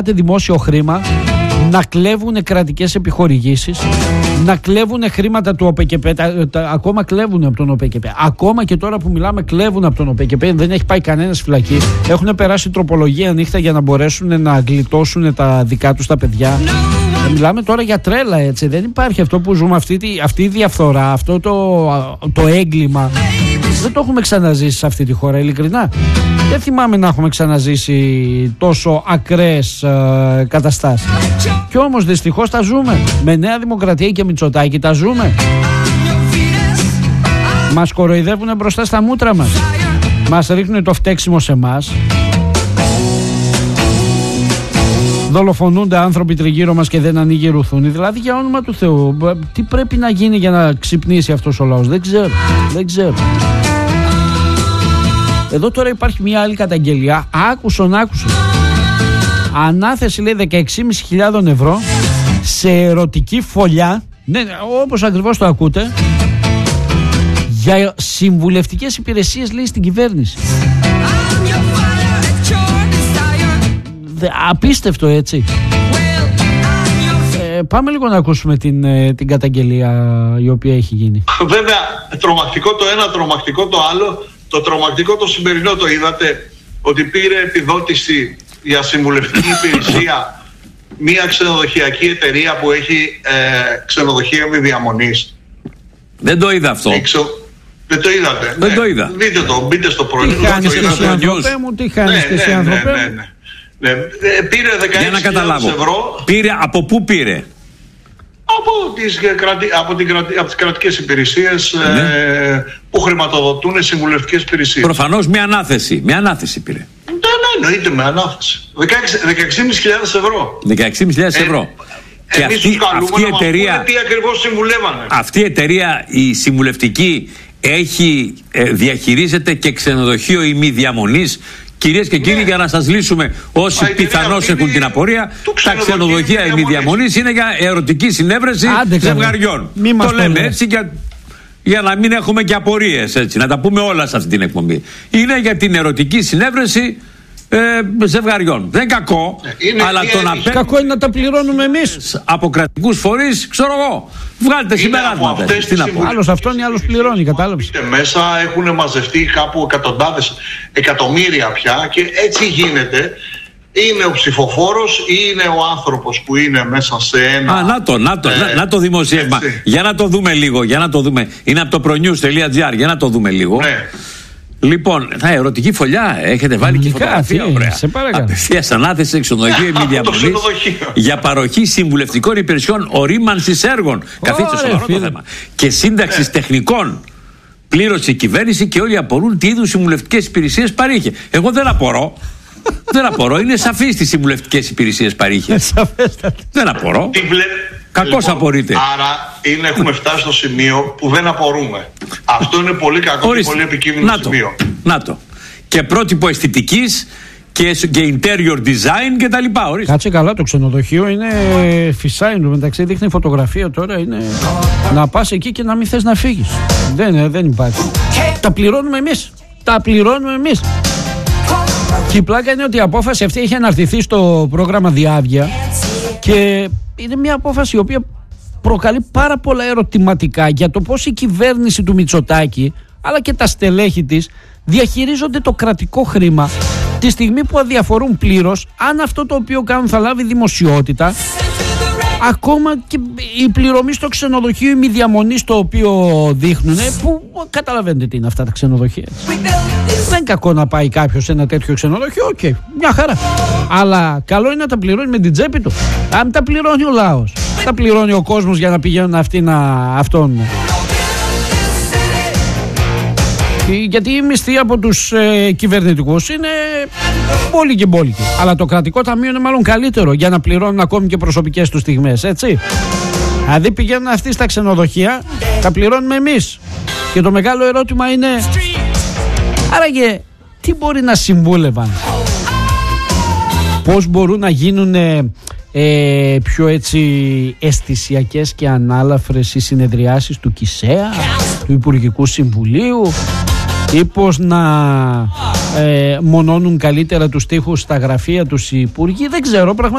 δημόσιο χρήμα, να κλέβουν κρατικές επιχορηγήσεις, να κλέβουν χρήματα του ΟΠΕΚΕΠΕ. Ακόμα κλέβουν από τον ΟΠΕΚΕΠΕ. Ακόμα και τώρα που μιλάμε, κλέβουν από τον ΟΠΕΚΕΠΕ. Δεν έχει πάει κανένας φυλακή. Έχουν περάσει τροπολογία νύχτα για να μπορέσουν να γλιτώσουν τα δικά τους τα παιδιά. Μιλάμε τώρα για τρέλα, έτσι. Δεν υπάρχει αυτό που ζούμε, αυτή η διαφθορά, αυτό το έγκλημα. Δεν το έχουμε ξαναζήσει σε αυτή τη χώρα, ειλικρινά. Δεν θυμάμαι να έχουμε ξαναζήσει τόσο ακραίες καταστάσεις. Κι όμως δυστυχώς τα ζούμε. Με Νέα Δημοκρατία και Μητσοτάκη τα ζούμε. Μας κοροϊδεύουν μπροστά στα μούτρα μας. Μας ρίχνουν το φταίξιμο σε εμάς. Δολοφονούνται άνθρωποι τριγύρω μας και δεν ανοίγει ρουθούνη. Δηλαδή, για όνομα του Θεού, τι πρέπει να γίνει για να ξυπνήσει αυτός ο λαός? Δεν ξέρω. Εδώ τώρα υπάρχει μια άλλη καταγγελία. Άκουσον. Ανάθεση, λέει, 16.500 ευρώ σε ερωτική φωλιά. Ναι, όπως ακριβώς το ακούτε. Για συμβουλευτικές υπηρεσίες, λέει, στην κυβέρνηση. Απίστευτο, έτσι. Πάμε λίγο να ακούσουμε την καταγγελία η οποία έχει γίνει. Βέβαια, τρομακτικό το ένα, τρομακτικό το άλλο. Το τρομακτικό το σημερινό το είδατε, ότι πήρε επιδότηση για συμβουλευτική υπηρεσία μια ξενοδοχειακή εταιρεία που έχει ξενοδοχεία μη διαμονής. Δεν το είδα αυτό. Δεν το είδατε? Δεν το είδα. Δείτε το, μπείτε στο πρωινό. Τι χάνεις και εσύ, ανθρωπέ μου, τι χάνεις και εσύ, ανθρωπέ μου. Πήρε 16.000 ευρώ. Από πού πήρε? Από τις κρατικές υπηρεσίες που χρηματοδοτούν συμβουλευτικές υπηρεσίες. Προφανώς μια ανάθεση πήρε. Ναι, εννοείται με ανάθεση. 16.500 ευρώ. 16.500 ευρώ. Και αυτή η εταιρεία, τι ακριβώς συμβουλεύανε. Αυτή η εταιρεία, η συμβουλευτική, διαχειρίζεται και ξενοδοχείο ημιδιαμονής. Κυρίες και κύριοι, για να σας λύσουμε όσοι πιθανώς έχουν την απορία, τα ξενοδοχεία ημιδιαμονής είναι για ερωτική συνέβρεση ζευγαριών. Το λέμε έτσι για να μην έχουμε και απορίες, έτσι, να τα πούμε όλα σε αυτή την εκπομπή. Είναι για την ερωτική συνέβρεση ζευγαριών. Δεν είναι κακό, αλλά το να παίρνει. Κακό είναι να τα πληρώνουμε εμείς από κρατικούς φορείς, ξέρω εγώ. Βγάλετε συμπεράσματα. Άλλος αυτόν ή άλλος πληρώνει, κατάλαβες. Μέσα έχουν μαζευτεί κάπου εκατοντάδες εκατομμύρια πια και έτσι γίνεται. Είναι ο ψηφοφόρος ή είναι ο άνθρωπος που είναι μέσα σε ένα. Να το δημοσίευμα. Έτσι. Για να το δούμε λίγο. Είναι από το pronews.gr. Για να το δούμε λίγο. Ναι. Λοιπόν, ερωτική φωλιά. Έχετε βάλει και φωτογραφία. Ωραία. Απευθείας ανάθεση ξενοδοχείο ημιδιαμονής για παροχή συμβουλευτικών υπηρεσιών ορίμανσης έργων. Καθίστε, σοβαρό το θέμα. Και σύνταξης τεχνικών. Πλήρωσε η κυβέρνηση και όλοι απορούν τι είδους συμβουλευτικές υπηρεσίες παρήχε. Εγώ δεν απορώ. Είναι σαφή στις συμβουλευτικές υπηρεσίες παρήχε. Δεν απορώ. Κακώς απορείτε. Άρα έχουμε φτάσει στο σημείο που δεν απορούμε. Αυτό είναι πολύ κακό και πολύ επικίνδυνο σημείο. Να το. Και πρότυπο αισθητικής και interior design και τα λοιπά. Κάτσε καλά, το ξενοδοχείο είναι φυσάει, μεταξύ δείχνει φωτογραφία τώρα, είναι να πας εκεί και να μην θες να φύγεις. Δεν υπάρχει. Τα πληρώνουμε εμείς. Και η πλάκα είναι ότι η απόφαση αυτή έχει αναρτηθεί στο πρόγραμμα Διάβγεια και είναι μια απόφαση η οποία προκαλεί πάρα πολλά ερωτηματικά για το πώς η κυβέρνηση του Μητσοτάκη αλλά και τα στελέχη της διαχειρίζονται το κρατικό χρήμα τη στιγμή που αδιαφορούν πλήρως αν αυτό το οποίο κάνουν θα λάβει δημοσιότητα. Ακόμα και η πληρωμή στο ξενοδοχείο, η μη διαμονή στο οποίο δείχνουν, που καταλαβαίνετε τι είναι αυτά τα ξενοδοχεία. Δεν είναι κακό να πάει κάποιος σε ένα τέτοιο ξενοδοχείο, μια χαρά. Αλλά καλό είναι να τα πληρώνει με την τσέπη του. Αν τα πληρώνει ο λαός, τα πληρώνει ο κόσμος για να πηγαίνουν αυτοί αυτόν. Γιατί η μισθή από τους κυβερνητικούς είναι μπόλικη. Αλλά το κρατικό ταμείο είναι μάλλον καλύτερο για να πληρώνουν ακόμη και προσωπικές τους στιγμές, έτσι. Δηλαδή πηγαίνουν αυτοί στα ξενοδοχεία, τα πληρώνουμε εμείς. Και το μεγάλο ερώτημα είναι, άραγε τι μπορεί να συμβούλευαν? Πώς μπορούν να γίνουν πιο έτσι αισθησιακές και ανάλαφρες οι συνεδριάσεις του ΚΙΣΕΑ, του Υπουργικού Συμβουλίου, ή πώς να μονώνουν καλύτερα τους τοίχους στα γραφεία τους οι υπουργοί. Δεν ξέρω πραγματικά.